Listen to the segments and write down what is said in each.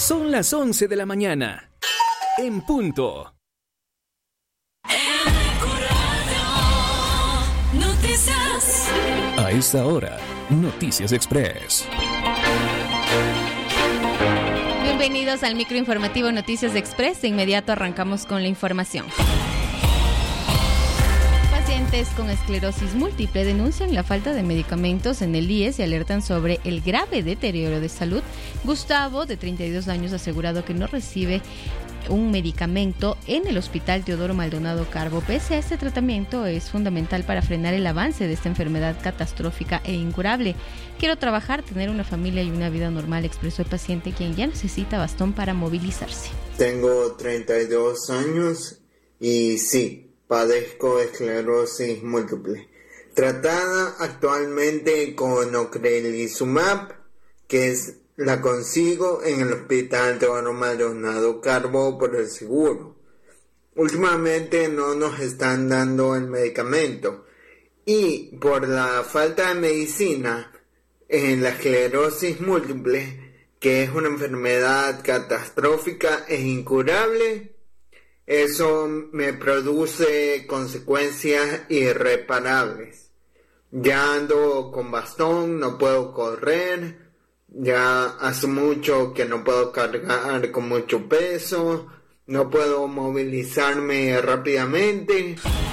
Son las 11 de la mañana. En punto. Noticias. A esta hora, Noticias Express. Bienvenidos al microinformativo Noticias Express. De inmediato arrancamos con la información. Pacientes con esclerosis múltiple denuncian la falta de medicamentos en el IES y alertan sobre el grave deterioro de salud. Gustavo, de 32 años, ha asegurado que no recibe un medicamento en el Hospital Teodoro Maldonado Carbo. Pese a este tratamiento, es fundamental para frenar el avance de esta enfermedad catastrófica e incurable. Quiero trabajar, tener una familia y una vida normal, expresó el paciente, quien ya necesita bastón para movilizarse. Tengo 32 años y sí, padezco esclerosis múltiple. Tratada actualmente con ocrelizumab, que la consigo en el Hospital Teodoro Maldonado Carbo por el seguro. Últimamente no nos están dando el medicamento y por la falta de medicina en la esclerosis múltiple, que es una enfermedad catastrófica e incurable, eso me produce consecuencias irreparables. Ya ando con bastón, no puedo correr. Ya hace mucho que no puedo cargar con mucho peso, no puedo movilizarme rápidamente.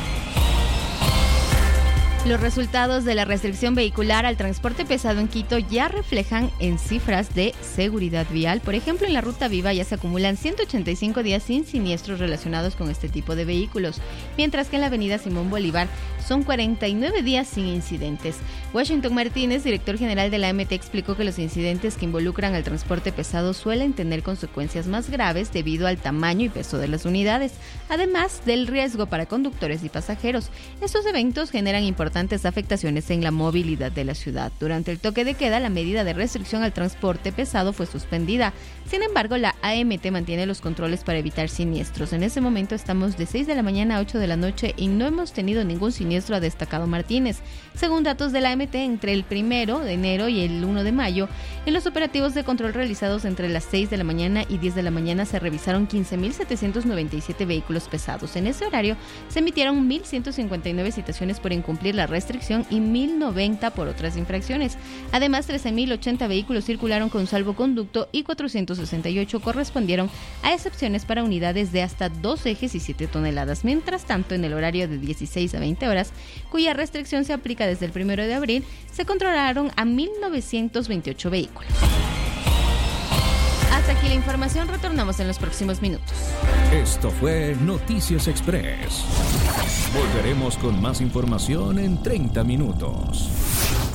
Los resultados de la restricción vehicular al transporte pesado en Quito ya reflejan en cifras de seguridad vial. Por ejemplo, en la Ruta Viva ya se acumulan 185 días sin siniestros relacionados con este tipo de vehículos, mientras que en la avenida Simón Bolívar son 49 días sin incidentes. Washington Martínez, director general de la AMT, explicó que los incidentes que involucran al transporte pesado suelen tener consecuencias más graves debido al tamaño y peso de las unidades, además del riesgo para conductores y pasajeros. Estos eventos generan importantes afectaciones en la movilidad de la ciudad. Durante el toque de queda, la medida de restricción al transporte pesado fue suspendida. Sin embargo, la AMT mantiene los controles para evitar siniestros. En ese momento estamos de 6 de la mañana a 8 de la noche y no hemos tenido ningún siniestro, ha destacado Martínez. Según datos de la AMT, entre el 1 de enero y el 1 de mayo, en los operativos de control realizados entre las 6 de la mañana y 10 de la mañana se revisaron 15.797 vehículos pesados. En ese horario se emitieron 1.159 citaciones por incumplir la restricción y 1.090 por otras infracciones. Además, 13.080 vehículos circularon con salvoconducto y 468 correspondieron a excepciones para unidades de hasta 2 ejes y 7 toneladas. Mientras tanto, en el horario de 16 a 20 horas, cuya restricción se aplica desde el 1 de abril, se controlaron a 1.928 vehículos. Hasta aquí la información, retornamos en los próximos minutos. Esto fue Noticias Express. Volveremos con más información en 30 minutos.